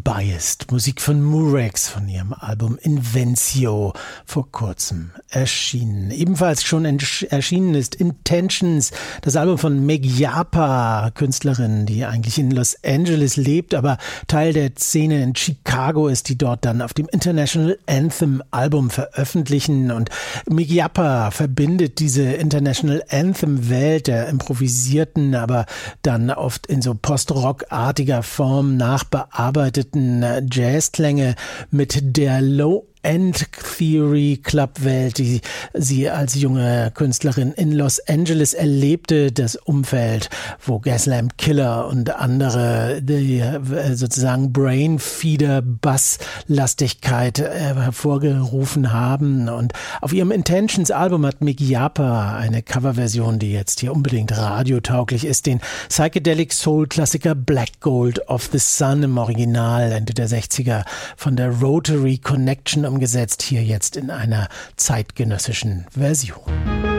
Unbiased, Musik von Murex von ihrem Album Invencio, vor kurzem erschienen. Ebenfalls schon erschienen ist Intentions, das Album von Meg Yapa, Künstlerin, die eigentlich in Los Angeles lebt, aber Teil der Szene in Chicago ist, die dort dann auf dem International Anthem Album veröffentlichen. Und Meg Yapa verbindet diese International Anthem Welt der improvisierten, aber dann oft in so Post-Rock-artiger Form nachbearbeiteten Jazzklänge mit der Low-End-Theory Club-Welt, die sie als junge Künstlerin in Los Angeles erlebte, das Umfeld, wo Gaslamp Killer und andere die sozusagen Brainfeeder-Basslastigkeit hervorgerufen haben. Und auf ihrem Intentions-Album hat Meg Yapa eine Coverversion, die jetzt hier unbedingt radiotauglich ist, den Psychedelic Soul-Klassiker Black Gold of the Sun im Original Ende der 60er von der Rotary Connection umgesetzt, hier jetzt in einer zeitgenössischen Version.